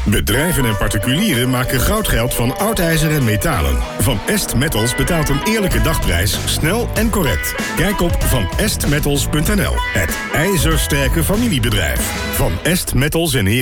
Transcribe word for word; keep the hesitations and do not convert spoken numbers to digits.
Bedrijven en particulieren maken goudgeld van oud ijzer en metalen. Van Est Metals betaalt een eerlijke dagprijs, snel en correct. Kijk op van est metals punt n l. Het ijzersterke familiebedrijf. Van Est Metals en Heren.